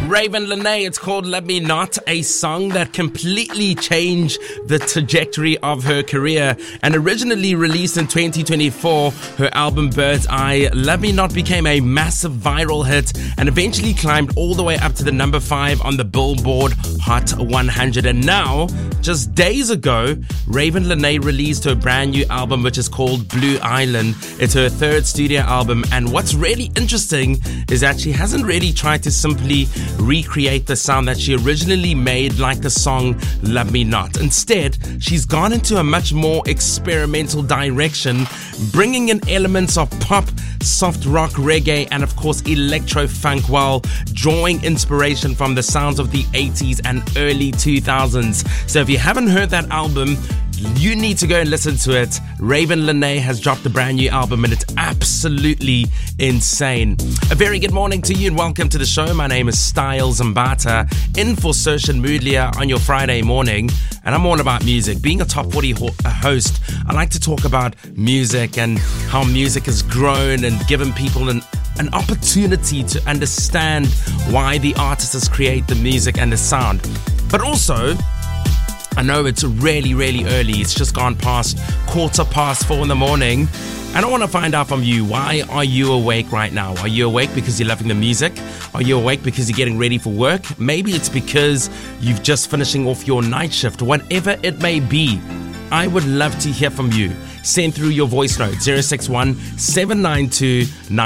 Raven Lenae, it's called Let Me Not, a song that completely changed the trajectory of her career. And originally released in 2024, her album Bird's Eye, Let Me Not became a massive viral hit and eventually climbed all the way up to the number 5 on the Billboard Hot 100. And now, just days ago, Raven Lenae released her brand new album, which is called Blue Island. It's her third studio album, and what's really interesting is that she hasn't really tried to simply recreate the sound that she originally made like the song Let Me Not. Instead, she's gone into a much more experimental direction, bringing in elements of pop, soft rock, reggae, and of course electro funk, while drawing inspiration from the sounds of the 80s and early 2000s. So if you haven't heard that album, you need to go and listen to it. Raven Lenae has dropped a brand new album and it's absolutely insane. A very good morning to you and welcome to the show. My name is Styles Mbata, in for Sershan Moodlia on your Friday morning, and I'm all about music. Being a Top 40 host, I like to talk about music and how music has grown and given people an opportunity to understand why the artists create the music and the sound. But also, I know it's really, really early. It's just gone past 4:15 in the morning. And I want to find out from you, why are you awake right now? Are you awake because you're loving the music? Are you awake because you're getting ready for work? Maybe it's because you've just finishing off your night shift. Whatever it may be, I would love to hear from you. Send through your voice note, 061 792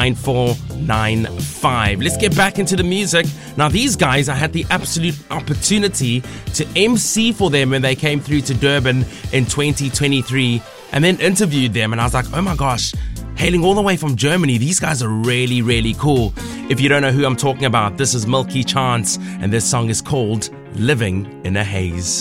9495. Let's get back into the music. Now, these guys, I had the absolute opportunity to MC for them when they came through to Durban in 2023, and then interviewed them, and I was like, oh my gosh, hailing all the way from Germany, these guys are really, really cool. If you don't know who I'm talking about, this is Milky Chance, and this song is called Living in a Haze.